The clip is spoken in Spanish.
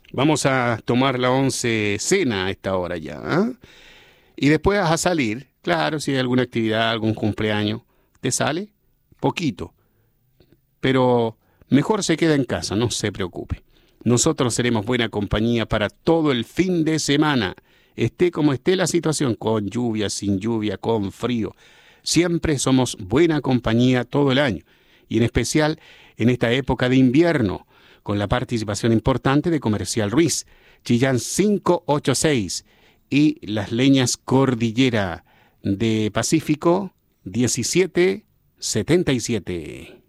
Vamos a tomar la once cena a esta hora ya, ¿ah? Y después vas a salir, claro, si hay alguna actividad, algún cumpleaños, te sale poquito, pero mejor se queda en casa, no se preocupe. Nosotros seremos buena compañía para todo el fin de semana, esté como esté la situación, con lluvia, sin lluvia, con frío. Siempre somos buena compañía todo el año, y en especial en esta época de invierno, con la participación importante de Comercial Ruiz, Chillán 586 y las leñas Cordillera de Pacífico 1777.